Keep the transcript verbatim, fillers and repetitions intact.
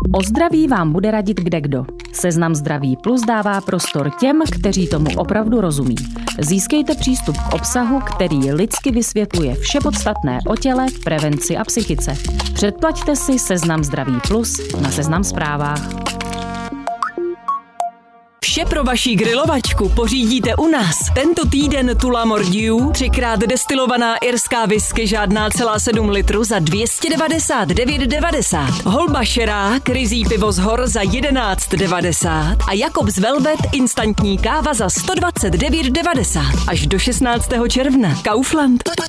O zdraví vám bude radit kdekdo. Seznam Zdraví Plus dává prostor těm, kteří tomu opravdu rozumí. Získejte přístup k obsahu, který lidsky vysvětluje vše podstatné o těle, prevenci a psychice. Předplaťte si Seznam Zdraví Plus na Seznam Zprávách. Vše pro vaši grilovačku pořídíte u nás. Tento týden Tula Mordiu, třikrát destilovaná irská whisky žádná celá sedm litru za dvě stě devadesát devět devadesát. Holba Šerák, ryzí pivo z hor za jedenáct devadesát a Jakobs Velvet instantní káva za sto dvacet devět devadesát. Až do šestnáctého června. Kaufland.